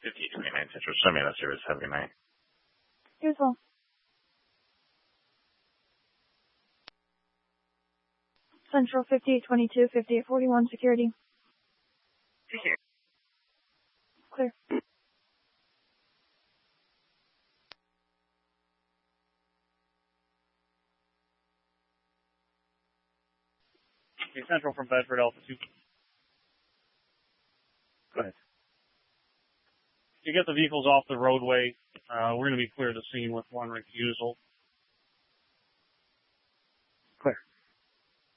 5829 Central. Show me that service. Have a good night. You as well. Central 5822, 5841, security. Clear. Okay, Central from Bedford, Alpha 2. Go ahead. You get the vehicles off the roadway. We're going to be clear the scene with one refusal. Clear.